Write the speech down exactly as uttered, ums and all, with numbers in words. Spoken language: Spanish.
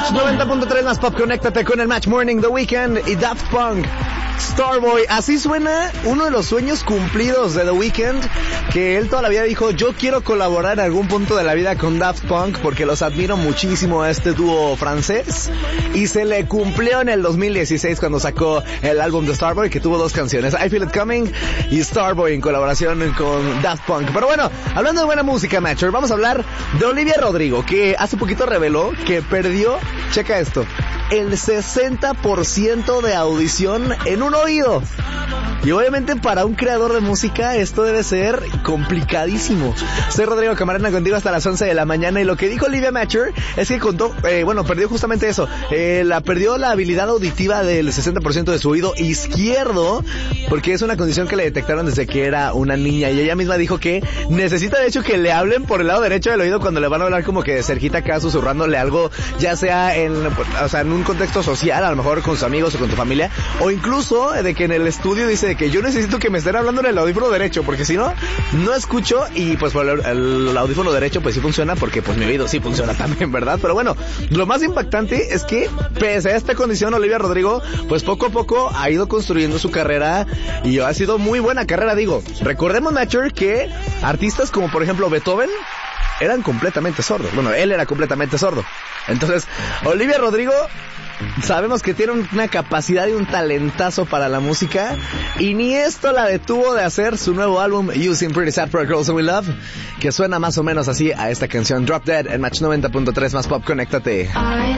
Match noventa punto tres más pop, conéctate con el Match Morning, The Weeknd y Daft Punk. Starboy, así suena uno de los sueños cumplidos de The Weeknd, que él toda la vida dijo, yo quiero colaborar en algún punto de la vida con Daft Punk porque los admiro muchísimo a este dúo francés, y se le cumplió en el dos mil dieciséis cuando sacó el álbum de Starboy, que tuvo dos canciones, I Feel It Coming y Starboy, en colaboración con Daft Punk. Pero bueno, hablando de buena música, Matcher, vamos a hablar de Olivia Rodrigo, que hace poquito reveló que perdió, checa esto, el sesenta por ciento de audición en un oído. Y obviamente para un creador de música esto debe ser complicadísimo. Soy Rodrigo Camarena, contigo hasta las once de la mañana, y lo que dijo Olivia Matcher es que contó, eh, bueno, perdió justamente eso, eh, la perdió la habilidad auditiva del sesenta por ciento de su oído izquierdo, porque es una condición que le detectaron desde que era una niña, y ella misma dijo que necesita de hecho que le hablen por el lado derecho del oído cuando le van a hablar como que de cerquita acá, susurrándole algo, ya sea en, o sea, en un contexto social, a lo mejor con sus amigos o con tu familia, o incluso de que en el estudio dice que yo necesito que me estén hablando en el audífono derecho, porque si no, no escucho, y pues por el, el, el audífono derecho pues sí funciona, porque pues mi oído sí funciona también, ¿verdad? Pero bueno, lo más impactante es que pese a esta condición, Olivia Rodrigo pues poco a poco ha ido construyendo su carrera, y ha sido muy buena carrera, digo. Recordemos, Matcher, que artistas como por ejemplo Beethoven eran completamente sordos. Bueno, él era completamente sordo. Entonces, Olivia Rodrigo sabemos que tiene una capacidad y un talentazo para la música, y ni esto la detuvo de hacer su nuevo álbum You Seem Pretty Sad for a Girl So We Love, que suena más o menos así a esta canción Drop Dead en Match noventa punto tres más pop, conéctate.